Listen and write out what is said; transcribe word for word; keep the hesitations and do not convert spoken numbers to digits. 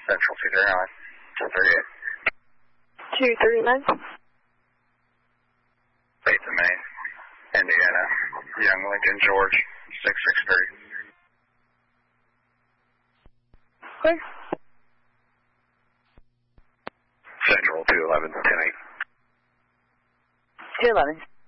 Central two thirty-nine, two thirty-eight. two thirty-nine. Eight to Main, Indiana, Young Lincoln, George, six six three. Clear. Central two eleven, ten eight. two eleven.